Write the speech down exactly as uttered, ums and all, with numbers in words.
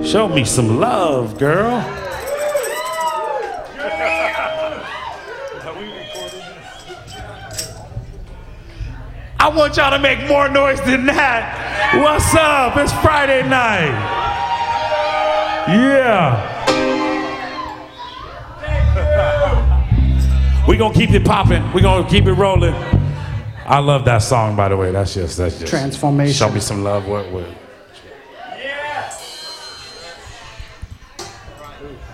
Show me some love, girl. I want y'all to make more noise than that. What's up? It's Friday night. Yeah. We gonna keep it popping. We gonna keep it rolling. I love that song, by the way. That's just that's just Transformation. Show me some love. What? What?